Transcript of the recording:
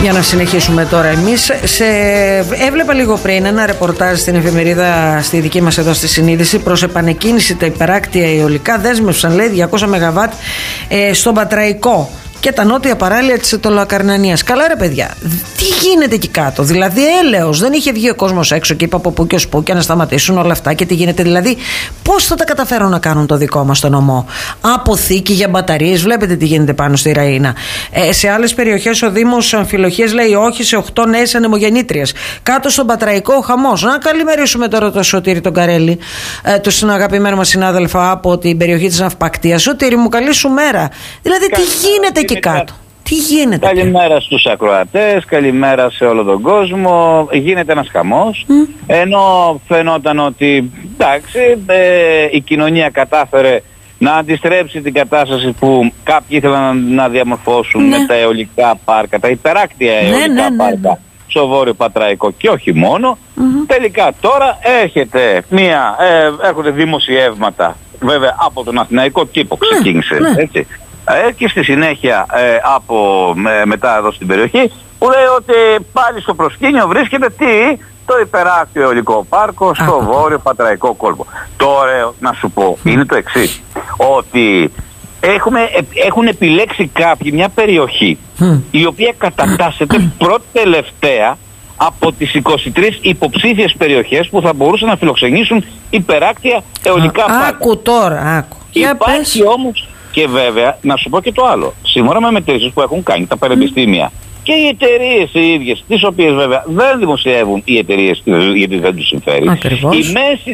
Για να συνεχίσουμε τώρα εμείς. Έβλεπα λίγο πριν ένα ρεπορτάζ στην εφημερίδα στη δική μας εδώ στη Συνείδηση προς επανεκκίνηση τα υπεράκτια αιωλικά. Δέσμευσαν, λέει, 200 ΜΒ στον Πατραϊκό και τα νότια παράλια της Αιτωλοακαρνανίας. Καλά ρε παιδιά, τι γίνεται εκεί κάτω? Δηλαδή έλεος, δεν είχε βγει ο κόσμος έξω και είπε από πού και ως πού και να σταματήσουν όλα αυτά και τι γίνεται? Δηλαδή πώς θα τα καταφέρουν να κάνουν το δικό μας το νομό? Αποθήκη για μπαταρίες, βλέπετε τι γίνεται πάνω στη Ραΐνα. Σε άλλες περιοχές ο Δήμος Αμφιλοχίας λέει όχι σε 8 νέες ανεμογεννήτριες. Κάτω στον Πατραϊκό ο χαμός. Να καλημερίσουμε τώρα τον Σωτήρη τον Καρέλη, τον αγαπημένο μας συνάδελφο από την περιοχή της Ναυπακτίας. Σωτήρη μου, καλή σου μέρα. Δηλαδή τι γίνεται εκεί κάτω? Τι γίνεται? Καλημέρα στους ακροατές, καλημέρα σε όλο τον κόσμο. Γίνεται ένας χαμός. Ενώ φαινόταν ότι εντάξει, η κοινωνία κατάφερε να αντιστρέψει την κατάσταση που κάποιοι ήθελαν να διαμορφώσουν με τα αιωλικά πάρκα, τα υπεράκτια αιωλικά πάρκα στο Βόρειο Πατραϊκό και όχι μόνο. Τελικά τώρα έρχονται δημοσιεύματα, βέβαια από τον Αθηναϊκό Κήπο ξεκίνησε, έτσι. Και στη συνέχεια μετά εδώ στην περιοχή που λέει ότι πάλι στο προσκήνιο βρίσκεται το υπεράκτιο αιωλικό πάρκο στο Βόρειο Πατραϊκό κόλπο. Τώρα να σου πω είναι το εξής, ότι έχουν επιλέξει κάποιοι μια περιοχή η οποία κατατάσσεται πρώτη τελευταία από τις 23 υποψήφιες περιοχές που θα μπορούσαν να φιλοξενήσουν υπεράκτια αιωλικά πάρκα. Άκου τώρα, Υπάρχει όμως και βέβαια να σου πω και το άλλο. Σύμφωνα με μετρήσεις που έχουν κάνει τα πανεπιστήμια και οι εταιρείες οι ίδιες, τις οποίες βέβαια δεν δημοσιεύουν οι εταιρείες γιατί δεν τους συμφέρει, η μέση